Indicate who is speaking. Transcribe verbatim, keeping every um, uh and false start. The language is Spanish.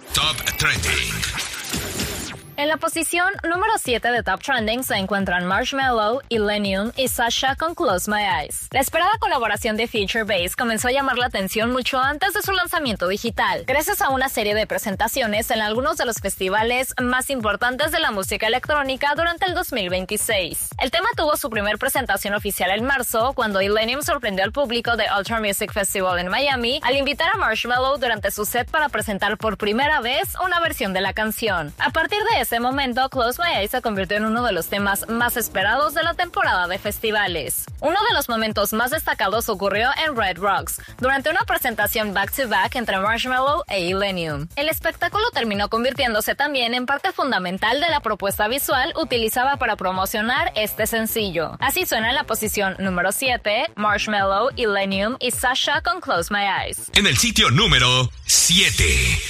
Speaker 1: Top Trending.
Speaker 2: En la posición número siete de Top Trending se encuentran Marshmello, Illenium y Sasha con Close My Eyes. La esperada colaboración de Future Bass comenzó a llamar la atención mucho antes de su lanzamiento digital, gracias a una serie de presentaciones en algunos de los festivales más importantes de la música electrónica durante el dos mil veintiséis. El tema tuvo su primer presentación oficial en marzo, cuando Illenium sorprendió al público de Ultra Music Festival en Miami al invitar a Marshmello durante su set para presentar por primera vez una versión de la canción. A partir de ese momento, Close My Eyes se convirtió en uno de los temas más esperados de la temporada de festivales. Uno de los momentos más destacados ocurrió en Red Rocks, durante una presentación back-to-back entre Marshmello e Illenium. El espectáculo terminó convirtiéndose también en parte fundamental de la propuesta visual utilizada para promocionar este sencillo. Así suena en la posición número siete, Marshmello, Illenium y Sasha con Close My Eyes.
Speaker 1: En el sitio número siete.